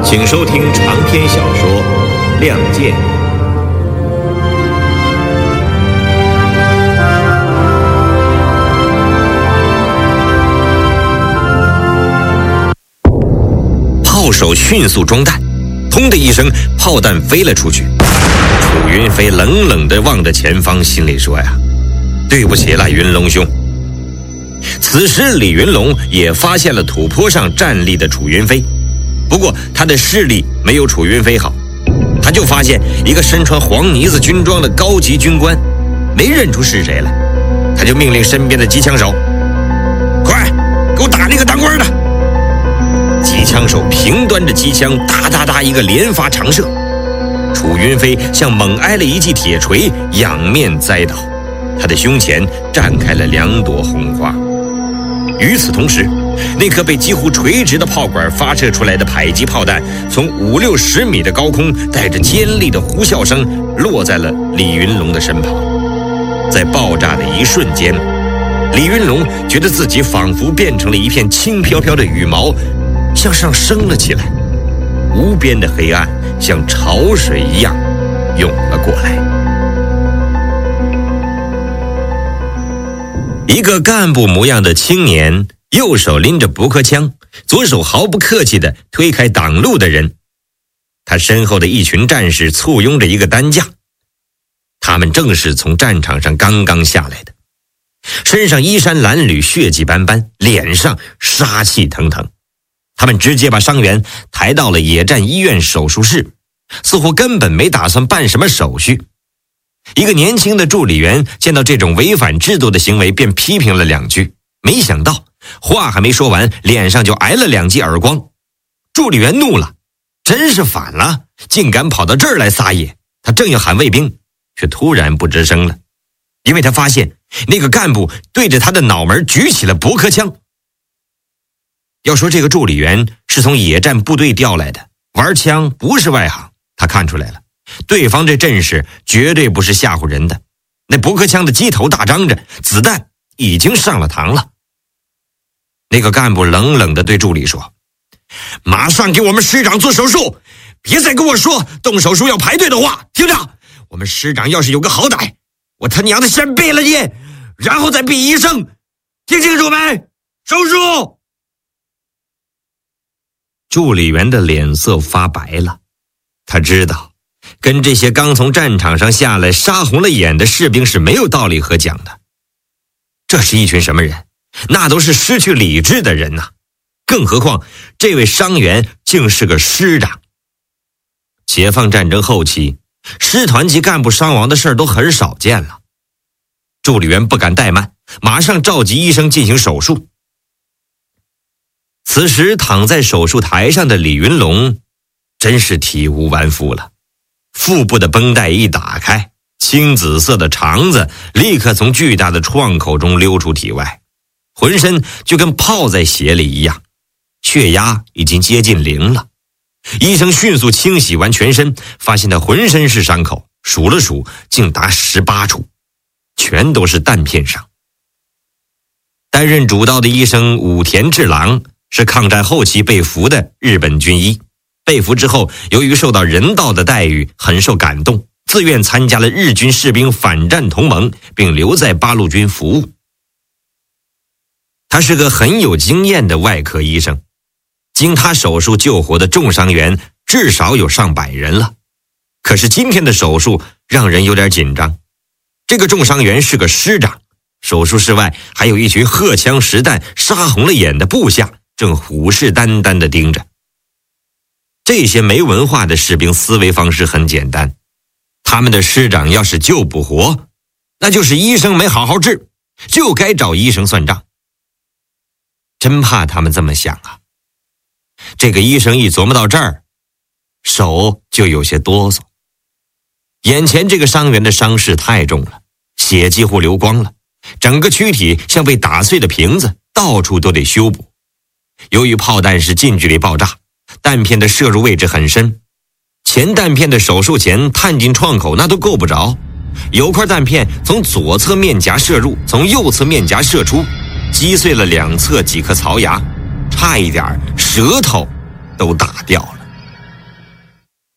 请收听长篇小说《亮剑》。炮手迅速装弹，砰的一声，炮弹飞了出去。楚云飞冷冷地望着前方，心里说呀：“对不起了，云龙兄。”此时李云龙也发现了土坡上站立的楚云飞，不过他的视力没有楚云飞好，他就发现一个身穿黄呢子军装的高级军官，没认出是谁来，他就命令身边的机枪手：“快，给我打那个当官的！”机枪手平端着机枪，哒哒哒一个连发长射，楚云飞像猛挨了一记铁锤，仰面栽倒，他的胸前绽开了2朵红花。与此同时，那颗被几乎垂直的炮管发射出来的迫击炮弹，从50-60米的高空带着尖利的呼啸声落在了李云龙的身旁。在爆炸的一瞬间，李云龙觉得自己仿佛变成了一片轻飘飘的羽毛，向上升了起来，无边的黑暗像潮水一样涌了过来。一个干部模样的青年，右手拎着驳壳枪，左手毫不客气地推开挡路的人。他身后的一群战士簇拥着一个担架，他们正是从战场上刚刚下来的，身上衣衫褴褛，血迹斑斑，脸上杀气腾腾。他们直接把伤员抬到了野战医院手术室，似乎根本没打算办什么手续。一个年轻的助理员见到这种违反制度的行为，便批评了2句，没想到话还没说完，脸上就挨了2记耳光。助理员怒了，真是反了，竟敢跑到这儿来撒野。他正要喊卫兵，却突然不吱声了，因为他发现那个干部对着他的脑门举起了驳壳枪。要说这个助理员是从野战部队调来的，玩枪不是外行，他看出来了，对方这阵势绝对不是吓唬人的。那驳壳枪的机头大张着，子弹已经上了膛了。那个干部冷冷地对助理说：“马上给我们师长做手术，别再跟我说动手术要排队的话，听着，我们师长要是有个好歹，我他娘的先毙了你，然后再毙医生，听清楚没？手术！”助理员的脸色发白了，他知道跟这些刚从战场上下来杀红了眼的士兵是没有道理可讲的。这是一群什么人？那都是失去理智的人呐！更何况这位伤员竟是个师长。解放战争后期，师团级干部伤亡的事都很少见了。助理员不敢怠慢，马上召集医生进行手术。此时躺在手术台上的李云龙真是体无完肤了，腹部的绷带一打开，青紫色的肠子立刻从巨大的创口中溜出体外，浑身就跟泡在血里一样，血压已经接近0了。医生迅速清洗完全身，发现他浑身是伤口，数了数竟达18处，全都是弹片伤。担任主刀的医生武田治郎是抗战后期被俘的日本军医，被俘之后由于受到人道的待遇，很受感动，自愿参加了日军士兵反战同盟，并留在八路军服务。他是个很有经验的外科医生，经他手术救活的重伤员至少有上百人了。可是今天的手术让人有点紧张，这个重伤员是个师长，手术室外还有一群荷枪实弹杀红了眼的部下正虎视眈眈地盯着。这些没文化的士兵思维方式很简单，他们的师长要是救不活，那就是医生没好好治，就该找医生算账。真怕他们这么想啊！这个医生一琢磨到这儿，手就有些哆嗦。眼前这个伤员的伤势太重了，血几乎流光了，整个躯体像被打碎的瓶子，到处都得修补。由于炮弹是近距离爆炸，弹片的射入位置很深，前弹片的手术前探进创口那都够不着，有块弹片从左侧面颊射入，从右侧面颊射出，击碎了2侧几颗槽牙，差一点舌头都打掉了。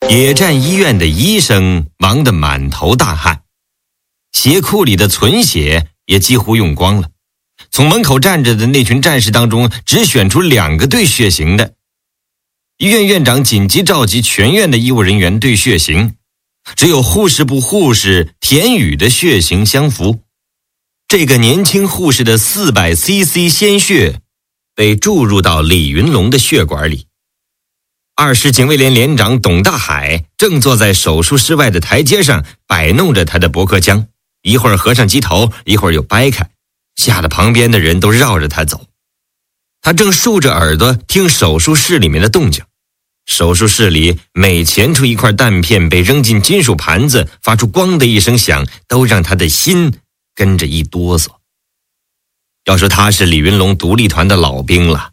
野战医院的医生忙得满头大汗，血库里的存血也几乎用光了。从门口站着的那群战士当中，只选出2个兑血型的。医院院长紧急召集全院的医务人员兑血型，只有护士部护士田宇的血型相符。这个年轻护士的400cc 鲜血被注入到李云龙的血管里。2师警卫连连长董大海正坐在手术室外的台阶上摆弄着他的驳壳枪，一会儿合上机头，一会儿又掰开，吓得旁边的人都绕着他走。他正竖着耳朵听手术室里面的动静。手术室里每钳出一块弹片被扔进金属盘子，发出咣的一声响，都让他的心跟着一哆嗦。要说他是李云龙独立团的老兵了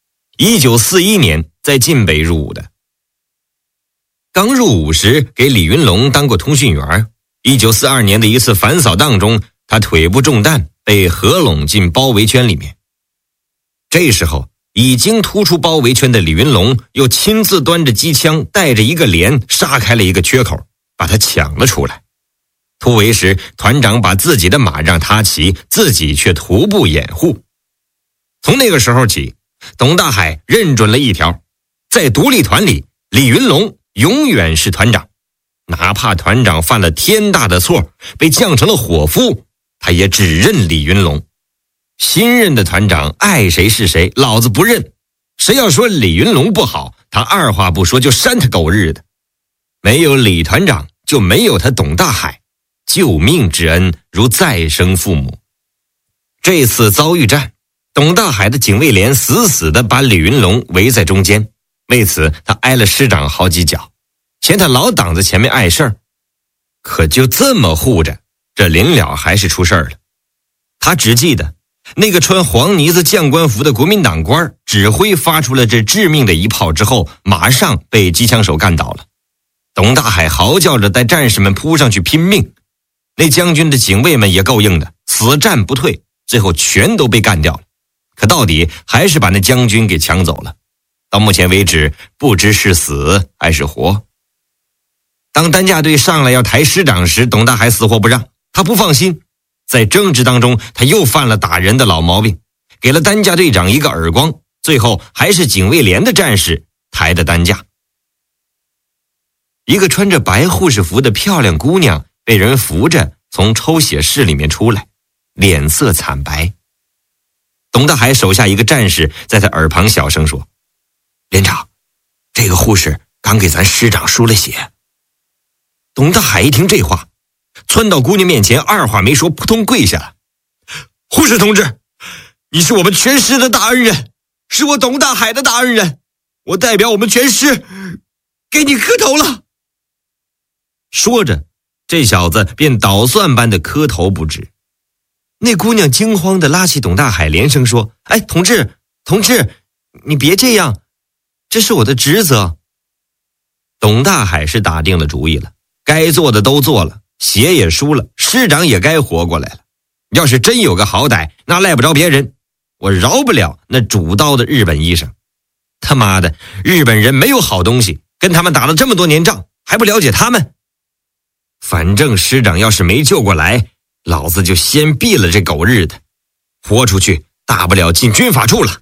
，1941年在晋北入伍的。刚入伍时给李云龙当过通讯员。1942年的一次反扫荡中，他腿部中弹，被合拢进包围圈里面。这时候已经突出包围圈的李云龙又亲自端着机枪，带着一个连杀开了一个缺口，把他抢了出来。突围时，团长把自己的马让他骑，自己却徒步掩护。从那个时候起，董大海认准了一条，在独立团里，李云龙永远是团长，哪怕团长犯了天大的错，被降成了伙夫，他也只认李云龙。新任的团长爱谁是谁，老子不认。谁要说李云龙不好，他二话不说就扇他狗日的。没有李团长，就没有他董大海，救命之恩如再生父母。这次遭遇战，董大海的警卫连死死地把李云龙围在中间，为此他挨了师长好几脚，嫌他老挡在前面碍事儿。可就这么护着，这临了还是出事儿了。他只记得那个穿黄呢子将官服的国民党官指挥发出了这致命的一炮之后，马上被机枪手干倒了。董大海嚎叫着带战士们扑上去拼命，那将军的警卫们也够硬的，死战不退，最后全都被干掉了。可到底还是把那将军给抢走了。到目前为止，不知是死还是活。当担架队上来要抬师长时，董大海死活不让，他不放心。在争执当中，他又犯了打人的老毛病，给了担架队长一个耳光，最后还是警卫连的战士抬的担架。一个穿着白护士服的漂亮姑娘被人扶着从抽血室里面出来，脸色惨白。董大海手下一个战士在他耳旁小声说：“连长，这个护士刚给咱师长输了血。”董大海一听这话，窜到姑娘面前，二话没说，扑通跪下了。“护士同志，你是我们全师的大恩人，是我董大海的大恩人，我代表我们全师给你磕头了。”说着，这小子便捣蒜般的磕头不止。那姑娘惊慌地拉起董大海，连声说：“哎，同志，你别这样，这是我的职责。”董大海是打定了主意了，该做的都做了，血也输了，师长也该活过来了。要是真有个好歹，那赖不着别人，我饶不了那主刀的日本医生。他妈的，日本人没有好东西，跟他们打了这么多年仗，还不了解他们？反正师长要是没救过来，老子就先毙了这狗日的，豁出去大不了进军法处了。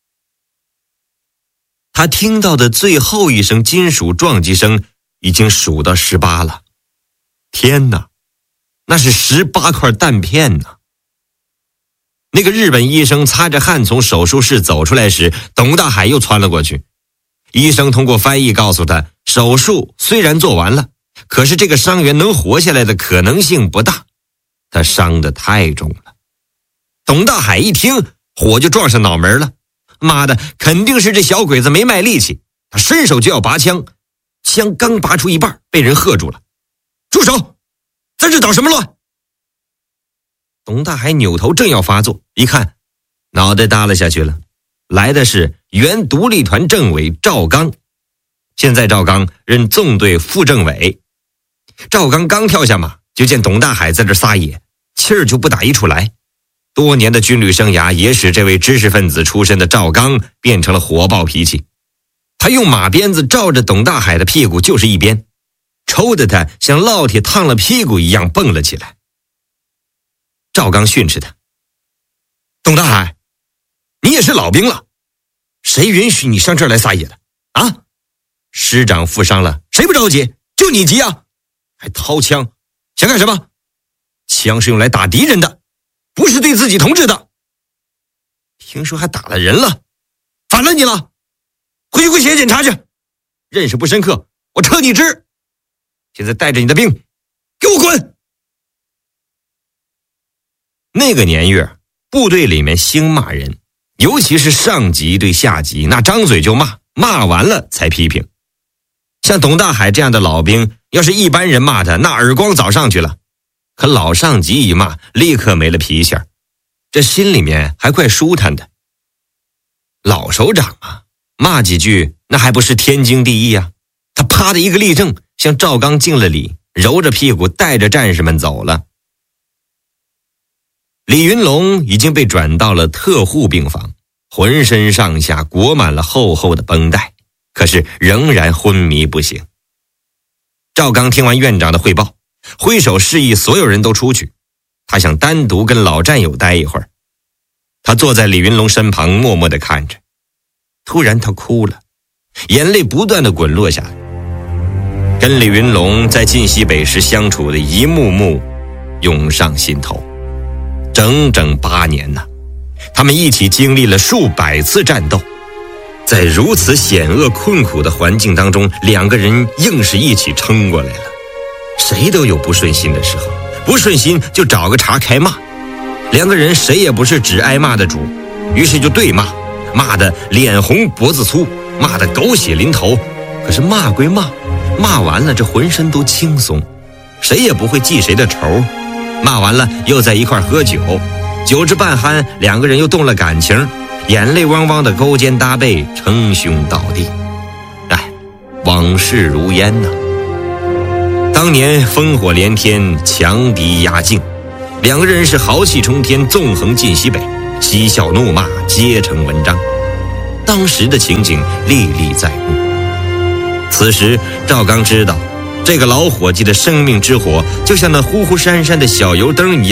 他听到的最后一声金属撞击声已经数到18了。天哪，那是18块弹片呢！那个日本医生擦着汗从手术室走出来时，董大海又窜了过去。医生通过翻译告诉他，手术虽然做完了，可是这个伤员能活下来的可能性不大，他伤得太重了。董大海一听，火就撞上脑门了。妈的，肯定是这小鬼子没卖力气。他伸手就要拔枪，枪刚拔出一半，被人喝住了。住手！在这捣什么乱？董大海扭头正要发作，一看脑袋耷拉下去了。来的是原独立团政委赵刚，现在赵刚任纵队副政委。赵刚刚跳下马，就见董大海在这撒野，气儿就不打一处来。多年的军旅生涯也使这位知识分子出身的赵刚变成了火爆脾气。 他用马鞭子照着董大海的屁股就是一鞭，抽得他像烙铁烫了屁股一样蹦了起来。赵刚训斥他：董大海，你也是老兵了，谁允许你上这儿来撒野的啊？师长负伤了，谁不着急？就你急啊，还掏枪，想干什么？枪是用来打敌人的，不是对自己同志的。听说还打了人了，反了你了，回去跪写检查去，认识不深刻，我撤你职。现在带着你的兵给我滚。那个年月，部队里面兴骂人，尤其是上级对下级，那张嘴就骂，骂完了才批评。像董大海这样的老兵，要是一般人骂他，那耳光早上去了。可老上级一骂，立刻没了脾气儿，这心里面还怪舒坦的。老首长啊，骂几句那还不是天经地义啊。他啪的一个立正，向赵刚敬了礼，揉着屁股带着战士们走了。李云龙已经被转到了特护病房，浑身上下裹满了厚厚的绷带，可是仍然昏迷不醒。赵刚听完院长的汇报，挥手示意所有人都出去，他想单独跟老战友待一会儿。他坐在李云龙身旁默默地看着，突然他哭了，眼泪不断地滚落下来。跟李云龙在晋西北时相处的一幕幕涌上心头，整整8年呐，他们一起经历了数百次战斗，在如此险恶困苦的环境当中，两个人硬是一起撑过来了。谁都有不顺心的时候，不顺心就找个茬开骂，两个人谁也不是只挨骂的主，于是就对骂，骂得脸红脖子粗，骂得狗血淋头。可是骂归骂，骂完了这浑身都轻松，谁也不会记谁的仇。骂完了又在一块喝酒，酒至半酣，两个人又动了感情，眼泪汪汪的勾肩搭背，称兄道弟。往事如烟呐。当年烽火连天，强敌压境，两个人是豪气冲天，纵横晋西北，嬉笑怒骂皆成文章。当时的情景历历在目。此时赵刚知道，这个老伙计的生命之火就像那呼呼闪闪的小油灯一样